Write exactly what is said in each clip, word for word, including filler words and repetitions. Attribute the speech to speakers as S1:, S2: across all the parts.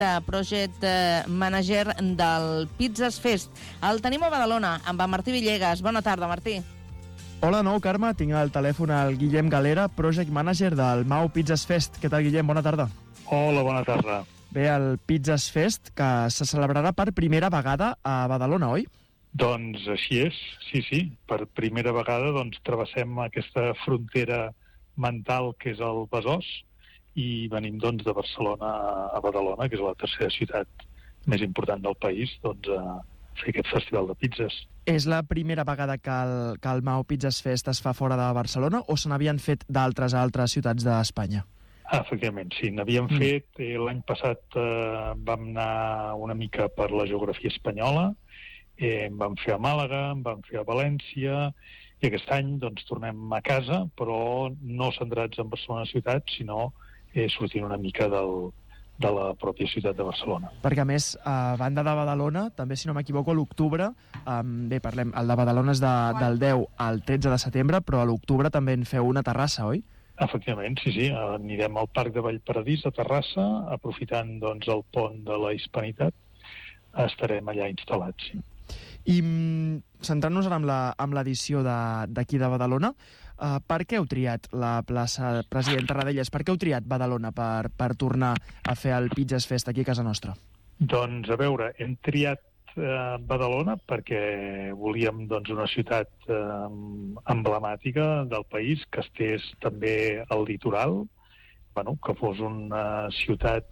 S1: Project Manager del Pizzas Fest. El tenim a Badalona, amb en Martí Villegas. Bona tarda, Martí.
S2: Hola, nou, Carme. Tinc al telèfon el Guillem Galera, Project Manager del Mau Pizzas Fest. Què tal, Guillem? Bona tarda.
S3: Hola, bona tarda.
S2: Bé, el Pizzas Fest, que se celebrarà per primera vegada a Badalona, oi?
S3: Doncs així és, sí, sí. Per primera vegada doncs, travessem aquesta frontera mental que és el Besòs i venim doncs, de Barcelona a Badalona, que és la tercera ciutat més important del país, doncs, a fer aquest festival de pizzas.
S2: És la primera vegada que el, que el Mau Pizzas Fest es fa fora de Barcelona o se n'havien fet d'altres a altres ciutats d'Espanya?
S3: Ah, efectivament, sí. N'havíem mm. fet. Eh, l'any passat eh, vam anar una mica per la geografia espanyola, eh, en vam fer a Màlaga, en vam fer a València, i aquest any doncs, tornem a casa, però no centrats en Barcelona ciutat, sinó eh, sortint una mica del, de la pròpia ciutat de Barcelona.
S2: Perquè, a més, a banda de Badalona, també, si no m'equivoco, a l'octubre, um, bé, parlem, el de Badalona és de, del deu al tretze de setembre, però a l'octubre també en feu una Terrassa, oi?
S3: Efectivament, sí, sí. Anirem al Parc de Vallparadís, a Terrassa, aprofitant doncs, el pont de la Hispanitat. Estarem allà instal·lats, sí.
S2: I centrant-nos ara amb l'edició d'aquí de, de Badalona, uh, per què heu triat la plaça President Tarradellas? Per què heu triat Badalona per, per tornar a fer el Pizzas Fest aquí a casa nostra?
S3: Doncs, a veure, hem triat uh, Badalona perquè volíem doncs, una ciutat uh, emblemàtica del país, que estés també al litoral, bueno, que fos una ciutat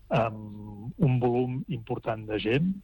S3: amb un volum important de gent,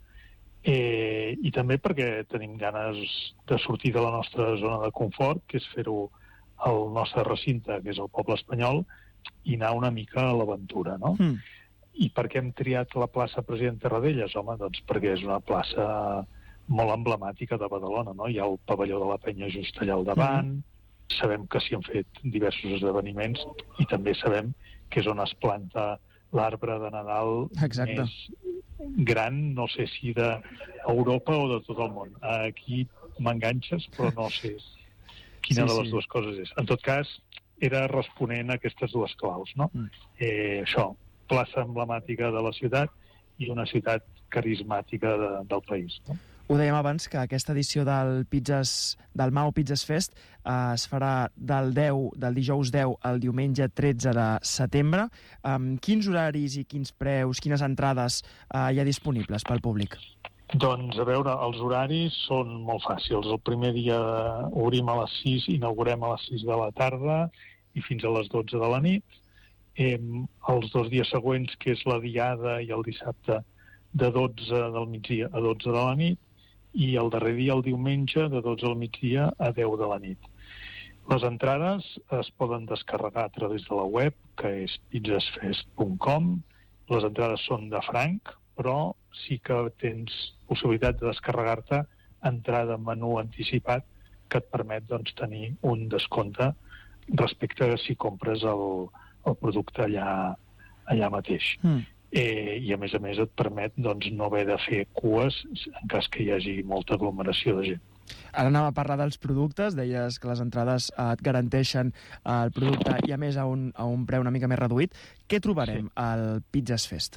S3: Eh, i també perquè tenim ganes de sortir de la nostra zona de confort, que és fer-ho al nostre recinte, que és el poble espanyol, i anar una mica a l'aventura, no? Mm. I per què hem triat la plaça President Tarradellas? Home, doncs perquè és una plaça molt emblemàtica de Badalona, no? Hi ha el pavelló de la Penya just allà al davant, mm. sabem que s'hi han fet diversos esdeveniments i també sabem que és on es planta l'arbre de Nadal
S2: Exacte.
S3: més gran, no sé si d'Europa o de tot el món. Aquí m'enganxes, però no sé quina sí, de les sí. dues coses és. En tot cas, era responent a aquestes dues claus, no? Mm. Eh, això, plaça emblemàtica de la ciutat i una ciutat carismàtica de, del país, no?
S2: Ho dèiem abans, que aquesta edició del Pizzas, del Mau Pizzas Fest eh, es farà del deu, del dijous deu al diumenge tretze de setembre. Um, quins horaris i quins preus, quines entrades eh, hi ha disponibles pel públic?
S3: Doncs, a veure, els horaris són molt fàcils. El primer dia obrim a les sis, inaugurem a les sis de la tarda i fins a les dotze de la nit. Eh, els dos dies següents, que és la diada i el dissabte, de dotze del migdia a dotze de la nit, i el darrer dia, el diumenge, de dotze del migdia a deu de la nit. Les entrades es poden descarregar a través de la web, que és pizzasfest punt com. Les entrades són de franc, però sí que tens possibilitat de descarregar-te entrada menú anticipat, que et permet doncs, tenir un descompte respecte a si compres el, el producte allà, allà mateix. Mm. Eh, i a més a més et permet doncs, no haver de fer cues en cas que hi hagi molta aglomeració de gent.
S2: Ara anem a parlar dels productes. Deies que les entrades eh, et garanteixen eh, el producte i a més a un, a un preu una mica més reduït. Què trobarem sí. al Pizzas Fest?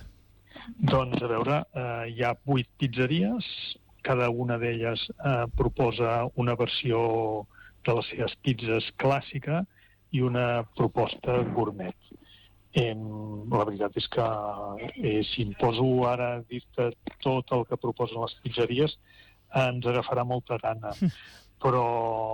S3: Doncs a veure, eh, hi ha vuit pizzeries, cada una d'elles eh, proposa una versió de les seves pizzas clàssica i una proposta gourmet. Eh, la veritat és que eh, si em poso ara a dir-te tot el que proposen les pizzeries eh, ens agafarà molta gana, però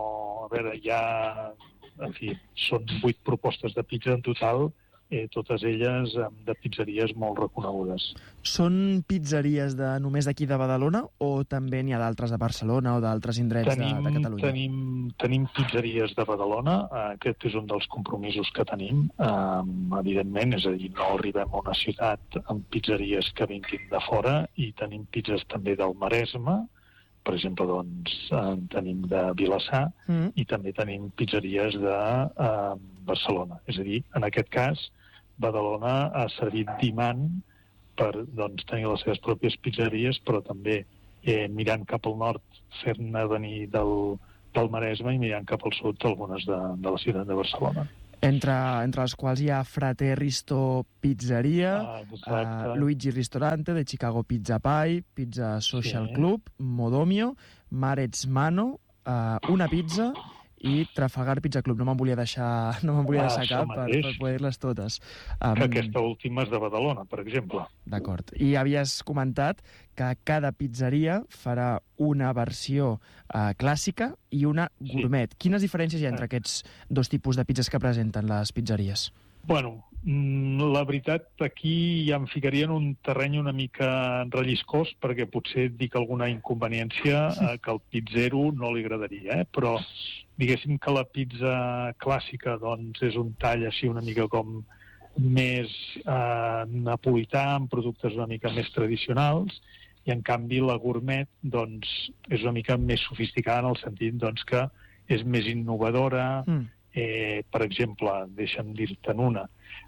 S3: a veure, hi ha en fi, són vuit propostes de pizza en total, eh, totes elles eh, de pizzeries molt reconegudes.
S2: Són pizzeries de només d'aquí de Badalona o també n'hi ha d'altres de Barcelona o d'altres indrets tenim, de, de Catalunya?
S3: Tenim, tenim pizzeries de Badalona, eh, aquest és un dels compromisos que tenim, eh, evidentment, és a dir, no arribem a una ciutat amb pizzeries que vinguin de fora i tenim pizzas també del Maresme, per exemple, doncs, en tenim de Vilassar mm. i també tenim pizzeries de eh, Barcelona. És a dir, en aquest cas, Badalona ha servit d'imant per doncs, tenir les seves pròpies pizzeries, però també eh, mirant cap al nord, fer-ne venir del, del Maresme i mirant cap al sud algunes de, de la ciutat de Barcelona.
S2: Entre, entre els quals hi ha Frate Risto Pizzeria,
S3: ah,
S2: uh, Luigi Ristorante, de Chicago Pizza Pie, Pizza Social
S3: Sí.
S2: Club, Modomio, Marets Mano, uh, Una Pizza i Trafalgar Pizza Club. No me'n volia deixar, no me'n volia
S3: Ah,
S2: deixar
S3: això
S2: cap per,
S3: mateix.
S2: per poder dir-les totes.
S3: Que aquesta última és de Badalona, per exemple.
S2: D'acord. I havies comentat que cada pizzeria farà una versió uh, clàssica i una gourmet. Sí. Quines diferències hi ha entre aquests dos tipus de pizzas que presenten les pizzeries?
S3: Bueno, la veritat, aquí ja em ficaria en un terreny una mica relliscós, perquè potser dic alguna inconveniència eh, que al pizzero no li agradaria, eh? Però diguéssim que la pizza clàssica doncs, és un tall així una mica com més eh, napolità, amb productes una mica més tradicionals, i en canvi la gourmet doncs, és una mica més sofisticada en el sentit doncs, que és més innovadora. Mm. Eh, per exemple, deixa'm dir-te'n una,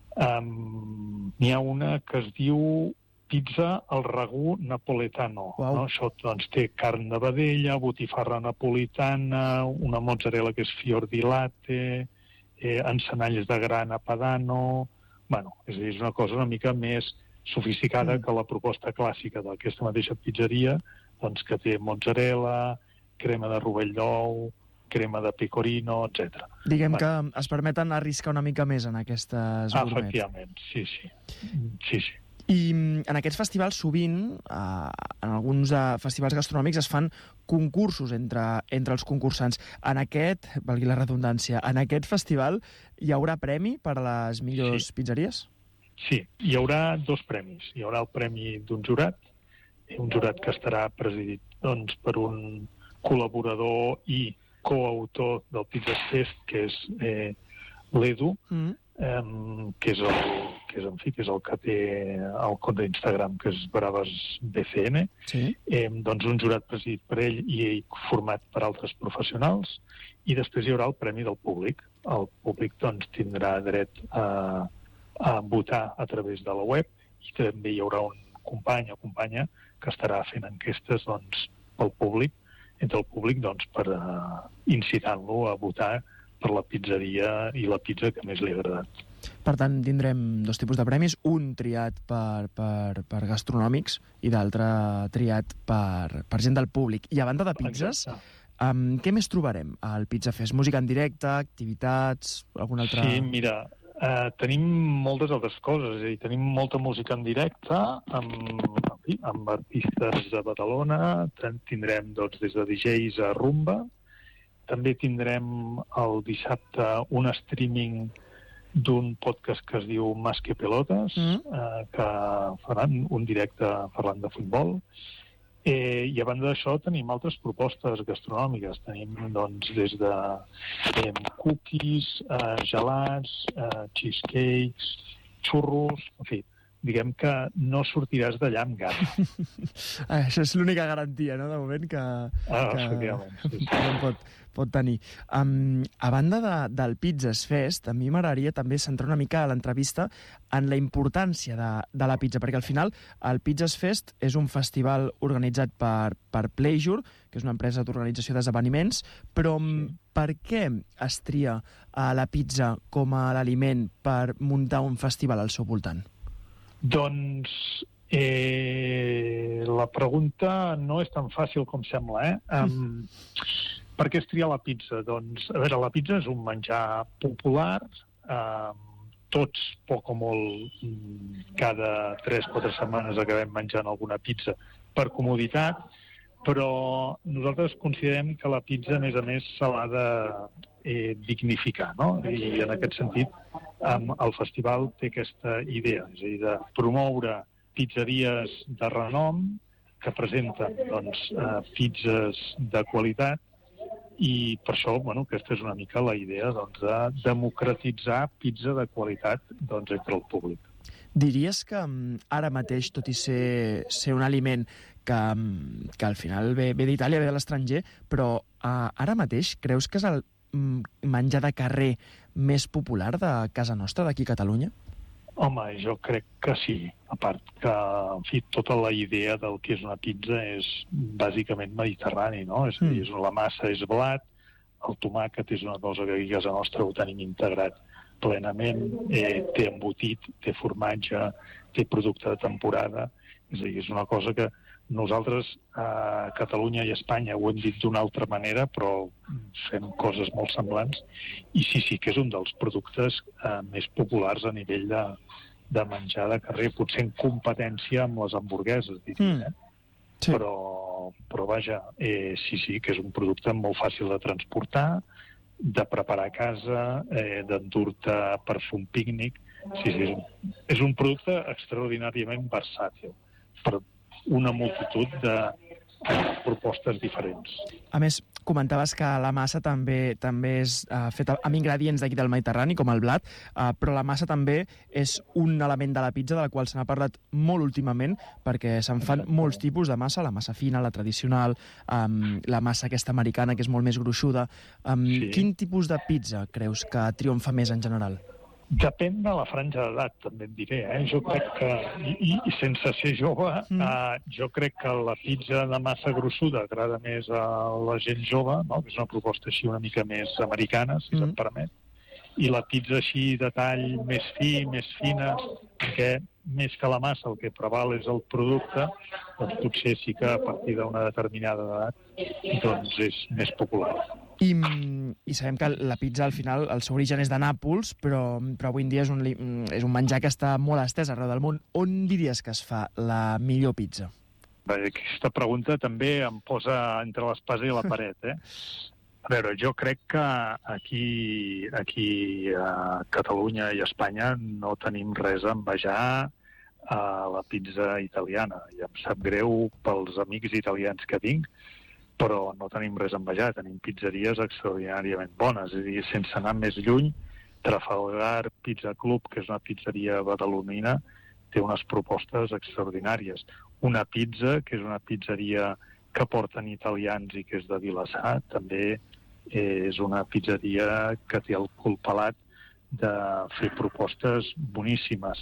S3: um, n'hi ha una que es diu pizza al ragú napoletano.
S2: Wow.
S3: No? Això doncs, té carn de vedella, botifarra napolitana, una mozzarella que és fior di latte, eh, encenalles de grana padano. Bueno, és a dir, és una cosa una mica més sofisticada mm. que la proposta clàssica d'aquesta mateixa pizzeria, doncs, que té mozzarella, crema de rovell d'ou, crema de pecorino, etcètera.
S2: Diguem bueno. que es permeten arriscar una mica més en aquestes
S3: ah,
S2: gourmet.
S3: Efectivament, sí, sí. sí, sí.
S2: I en aquests festivals sovint, eh, en alguns eh, festivals gastronòmics, es fan concursos entre, entre els concursants. En aquest, valgui la redundància, en aquest festival hi haurà premi per a les millors sí. pizzeries?
S3: Sí, hi haurà dos premis. Hi haurà el premi d'un jurat, un jurat que estarà presidit doncs, per un col·laborador i coautor del Pizzas Fest, que és eh, l'Edu, mm. eh, que, és el, que, és, en fi, que és el que té el compte d'Instagram, que és Braves B C N. Sí. Eh, doncs un jurat presidit per ell i ell format per altres professionals, i després hi haurà el premi del públic. El públic doncs, tindrà dret a, a votar a través de la web, i també hi haurà un company o companya que estarà fent enquestes doncs, pel públic, entre el públic doncs, per uh, incitar-lo a votar per la pizzeria i la pizza que més li ha agradat.
S2: Per tant, tindrem dos tipus de premis, un triat per, per, per gastronòmics i d'altre triat per, per gent del públic. I a banda de pizzas, um, què més trobarem al Pizza Fest? Música en directe, activitats, alguna altra...
S3: Sí, mira, uh, tenim moltes altres coses, és a dir, tenim molta música en directe, amb... amb artistes de Badalona, tindrem doncs, des de D Js a rumba, també tindrem el dissabte un streaming d'un podcast que es diu Más que Pelotas, mm. eh, que faran un directe parlant de futbol, eh, i a banda d'això tenim altres propostes gastronòmiques, tenim doncs, des de eh, cookies, eh, gelats, eh, cheesecakes, xurros, en fi, diguem que no sortiràs d'allà amb gana.
S2: Això és l'única garantia, no?, de moment, que,
S3: ah,
S2: que,
S3: sí, sí.
S2: que pot, pot tenir. Um, a banda de, del Pizzas Fest, a mi m'agradaria també centrar una mica a l'entrevista en la importància de, de la pizza, perquè al final el Pizzas Fest és un festival organitzat per, per Pleasure, que és una empresa d'organització d'esdeveniments, però sí. per què es tria uh, la pizza com a l'aliment per muntar un festival al seu voltant?
S3: Doncs eh, la pregunta no és tan fàcil com sembla, eh? Um, per què es tria la pizza? Doncs, a veure, la pizza és un menjar popular, um, tots, poc o molt, cada tres o quatre setmanes acabem menjant alguna pizza per comoditat, però nosaltres considerem que la pizza, a més a més, se l'ha de eh, dignificar, no? I en aquest sentit, um, el festival té aquesta idea, és a dir, de promoure pizzeries de renom que presenten doncs, eh, pizzas de qualitat, i per això, bueno, aquesta és una mica la idea doncs, de democratitzar pizza de qualitat doncs, entre el públic.
S2: Diries que ara mateix, tot i ser, ser un aliment que, que al final ve, ve d'Itàlia, ve de l'estranger, però uh, ara mateix creus que és el menjar de carrer més popular de casa nostra, d'aquí a Catalunya?
S3: Home, jo crec que sí. A part que, en fi, tota la idea del que és una pizza és bàsicament mediterrani, no? És a dir, mm. la massa és blat, el tomàquet és una cosa que aquí a casa nostra ho tenim integrat plenament, eh, té embotit, té formatge, té producte de temporada. És a dir, és una cosa que nosaltres a Catalunya i a Espanya ho hem dit d'una altra manera, però fem coses molt semblants. I sí, sí que és un dels productes eh, més populars a nivell de, de menjar de carrer, potser en competència amb les hamburgueses, diria, eh?
S2: Mm. Sí.
S3: Però, però vaja, eh, sí, sí, que és un producte molt fàcil de transportar, de preparar a casa, eh, d'endur-te per fer un pícnic. Sí, sí, és un, és un producte extraordinàriament versàtil per una multitud de propostes diferents.
S2: A més, comentaves que la massa també també és uh, feta amb ingredients d'aquí del Mediterrani, com el blat, uh, però la massa també és un element de la pizza del qual se n'ha parlat molt últimament, perquè se'n fan molts tipus de massa, la massa fina, la tradicional, um, la massa aquesta americana, que és molt més gruixuda. Um, sí. Quin tipus de pizza creus que triomfa més en general?
S3: Depèn de la franja d'edat, també et diré. Eh? Jo crec que, i, i sense ser jove, mm. eh, jo crec que la pizza de massa grossuda agrada més a la gent jove, no? Que és una proposta així una mica més americana, si mm. se'm permet. I la pizza així de tall més fi, més fina, que més que la massa el que preval és el producte, doncs potser sí que a partir d'una determinada edat doncs és més popular.
S2: I, I sabem que la pizza, al final, el seu origen és de Nàpols, però, però avui en dia és un, és un menjar que està molt estès arreu del món. On diries que es fa la millor pizza?
S3: Bé, aquesta pregunta també em posa entre l'espasa i la paret, eh? A veure, jo crec que aquí, aquí a Catalunya i a Espanya no tenim res a envejar a la pizza italiana. I em sap greu pels amics italians que tinc, però no tenim res a envejar, tenim pizzeries extraordinàriament bones. És a dir, sense anar més lluny, Trafalgar Pizza Club, que és una pizzeria badalonina, té unes propostes extraordinàries. Una pizza, que és una pizzeria que porten italians i que és de Vilassar, també és una pizzeria que té el cul pelat de fer propostes boníssimes.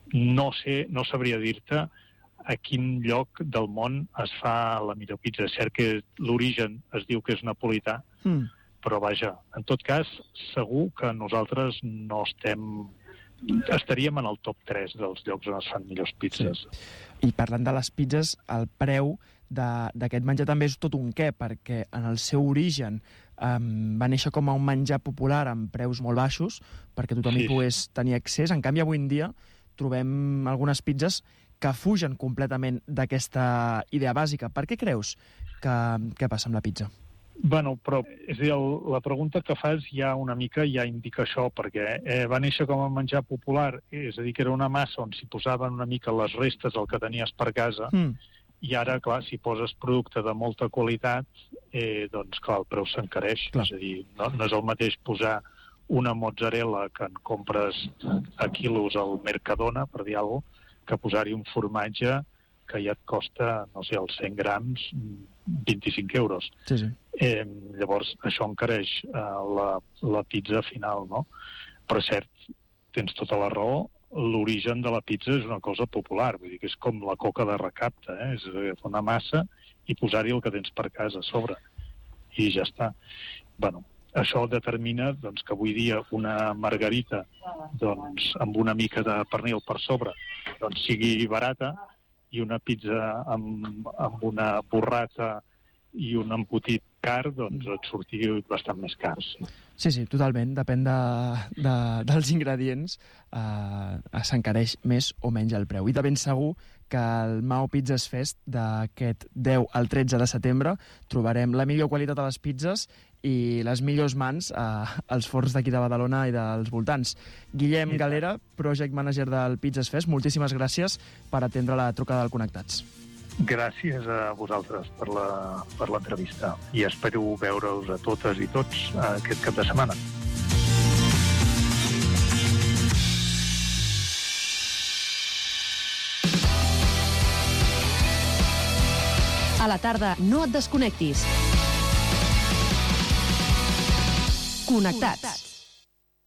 S3: No sé, no sabria dir-te a quin lloc del món es fa la millor pizza. És cert que l'origen es diu que és napolità, mm. però vaja, en tot cas, segur que nosaltres no estem... estaríem en el top tres dels llocs on es fan millors pizzas.
S2: Sí. I parlant de les pizzas, el preu d'aquest menjar també és tot un què, perquè en el seu origen um, va néixer com a un menjar popular amb preus molt baixos, perquè tothom sí. hi pogués tenir accés. En canvi, avui en dia trobem algunes pizzas que fugen completament d'aquesta idea bàsica. Per què creus que, que passa amb la pizza?
S3: Bueno, però és a dir, el, la pregunta que fas ja una mica ja indica això, perquè eh, va néixer com a menjar popular, és a dir, que era una massa on s'hi posaven una mica les restes del que tenies per casa, mm. i ara, clar, si poses producte de molta qualitat, eh, doncs, clar, el preu s'encareix. És a dir, no, no és el mateix posar una mozzarella que en compres a quilos al Mercadona, per dir alguna cosa, que posar-hi un formatge que ja et costa, no sé, els cent grams, vint-i-cinc euros.
S2: Sí, sí.
S3: Eh, llavors, això encareix eh, la, la pizza final, no? Però, cert, tens tota la raó, l'origen de la pizza és una cosa popular, vull dir que és com la coca de recapte, eh? És agafar una massa i posar-hi el que tens per casa a sobre. I ja està. Bueno, això determina doncs, que avui dia una margarita doncs, amb una mica de pernil per sobre doncs, sigui barata, i una pizza amb, amb una burrata i un embotit car, doncs et surti bastant més car. Sí,
S2: sí, sí, totalment. Depèn de, de, dels ingredients. Uh, s'encareix més o menys el preu. I de ben segur que al Mao Pizzas Fest d'aquest deu al tretze de setembre trobarem la millor qualitat de les pizzas i les millors mans eh, als forns d'aquí de Badalona i dels voltants. Guillem Galera, Project Manager del Pizzas Fest, moltíssimes gràcies per atendre la trucada del Connectats.
S3: Gràcies a vosaltres per la, per l'entrevista i espero veure-us a totes i tots aquest cap de setmana.
S4: A la tarda no et desconnectis. Connectats.